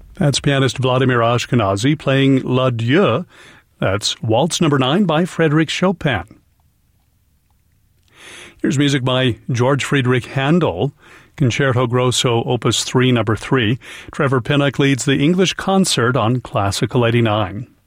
That's pianist Vladimir Ashkenazy playing L'Adieu. That's Waltz No. 9 by Frédéric Chopin. Here's music by George Friedrich Handel, Concerto Grosso Opus 3 No. 3. Trevor Pinnock leads the English concert on Classical 89.